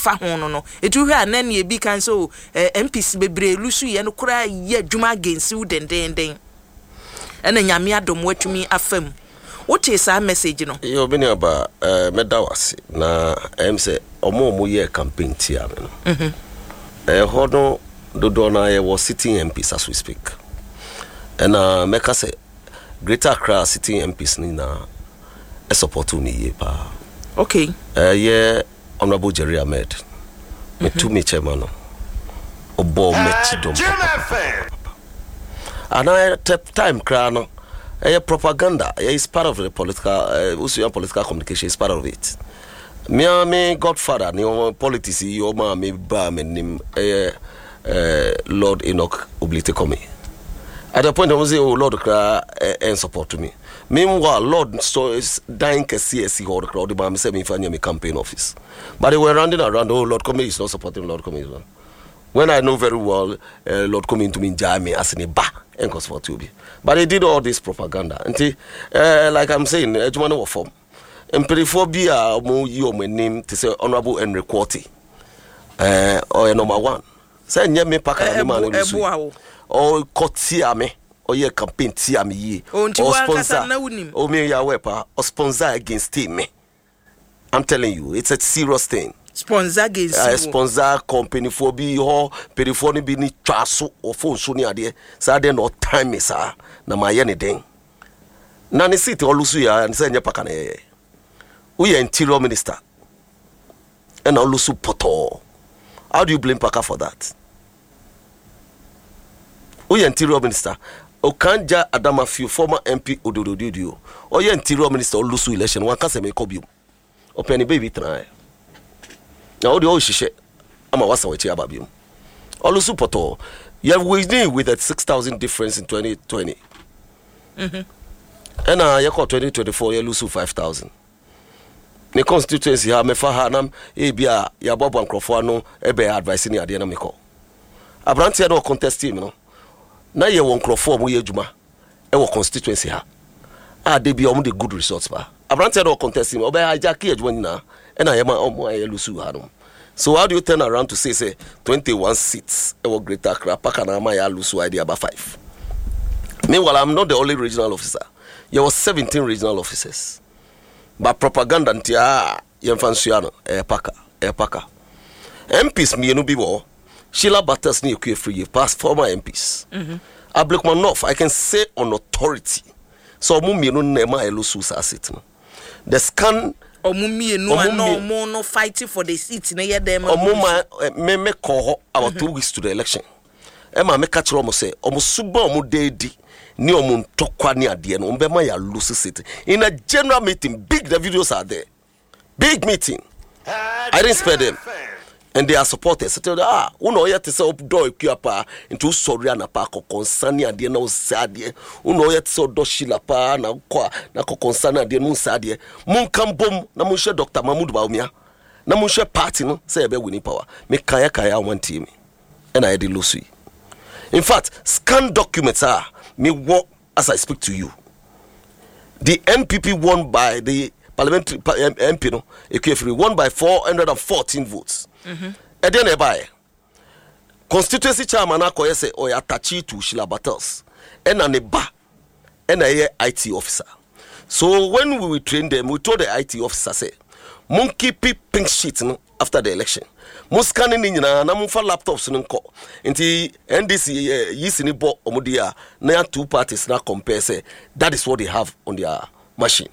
fa ho no etu hwe anan ye bi kan so MPs bebre lusu ye no kura ye adwuma against u den ena nyame adom watumi afam what is our message no yo bini aba medawase na say omo ye campaign tia me no hono dodo na ye was sitting MPs as we speak and make us say Greater Accra sitting MPs ni na support ni ye pa okay yeah Honorable Jerry Ahmed me to me chairman no obo mechi dom and I time kra no propaganda is part of the political communication is part of it. Me godfather ni politics yo ma me ba me nim Lord Enoch Oblite Komi. At the point I was say oh Lord kra and support to me. Meanwhile Lord so is dying CSC hold the crowd ba me say me fanya me campaign office. But they were running around oh Lord Komi is not supporting Lord Komi. When I know very well Lord Komi to me jam as in a ba and cause for to be. But they did all this propaganda. Until, like I'm saying, Ejumano was form. And periphobia, you my name to say Honorable Henry Quarty. Or number one. Say, me paka man or Kotiame, or ye campaign Tiami, or sponsor, or me ya wepa, or sponsor against him. I'm telling you, it's a serious thing. Sponsor against sponsor company for be ho periphone be ni twaso or phone so ni ade sa de no time is na ma ye ne den na ne sit olusu ya and say nya paka na ye we interior minister and olusu poto. How do you blame Paka for that? We interior minister Okanja Adamafiu former MP Odododio or ye interior minister olusu election one can say me kobium open baby try. Now the Oshishe, I'm a wasa wechi ababium. Olusu poto, you have winning with a 6,000 difference in 2020. And you call 2024, you lose 5,000. The constituency ha mefa hanam ebia ya bobo ankrofo no ebe advice ni ade na meko. Abrantia no contest team no. Na ye won krofo mo ye adwuma e wo constituency ha. De bia omo de good results ba. Abrantia no contest team obe hijack adwuma nyina. And I am a so how do you turn around to say 21 seats ever Greater Accra Pakana Maya Lusu idea about 5? Meanwhile, I'm not the only regional officer. There were 17 regional officers. But propaganda ntia yemfansuano paka. MPs me no biwo. Sheila Batters ni free past former MPs. Ablikman North, I can say on authority. So mumi no nema elusu sa sit. The scan no fighting for the seats na ye dem me call about 2 weeks to the election. Emma me catch almost say almost suba omo dedi ni omo ntokwa ni ade no mbema ya lose seat in a general meeting. Big the videos are there, big meeting. I didn't spare them and they are supporters. So tell uno yet say up door equipa into sorry na pa ko concern ade na usade uno yet so do shila pa na kwa na ko concern ade no usade mun kan bom na mun hwe Dr. Mahmoud Baumia na mun hwe party no say e be winning power me kaya one team and I dey lose. In fact, scan documents are me work as I speak to you. The MPP won by the parliamentary MP no Ekefri won by 414 votes. And then by constituency chairman akoye say oyatachi to Sheila Battles and an eba and a IT officer. So when we trained them, we told the IT officer say monkey pink sheet no after the election. Muskani ni na mufa laptops nko nti NDC yisini bo omodia na 2 parties na compare say that is what they have on their machine.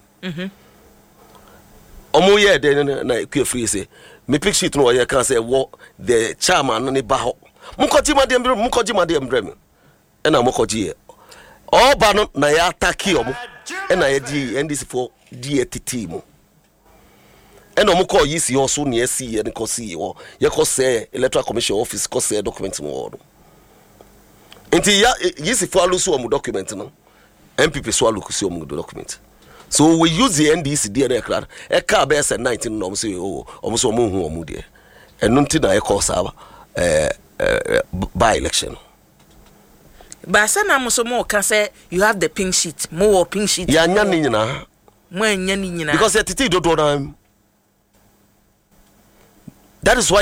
Omo ye de na Ekefri say me pick sheet no ye can say what the chairman ni ba ho mukoti made embrem e na mokoji e o ba no na ya attack omo e na ye di NDC for DATT mo e no mo call yisi ho so na esi ye ko si ye ko say electoral commission office ko say document mo no enti ya yisi for alusu omo document no MPP so alukusi omo document. So we use the NDC DNA card. A car bears at 19 no say almost omo de. And nunti na e cause by election. But sana mo so mo can say you have the pink sheet, more pink sheet. Ya nya ni nyina. Mo nya ni nyina. Because etiti do na. That is why